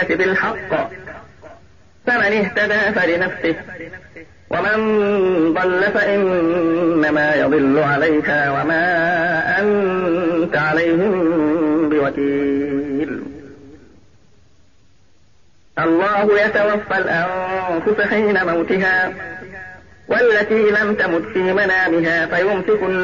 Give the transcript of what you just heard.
البينات بالحق، فمن اهتدى فلنفسه، ومن ضل فإنما يضل عليها وما أنت عليهم بوكيل. الله يتوفى الأنفس حين موتها والتي لم تمت في منامها فيمسك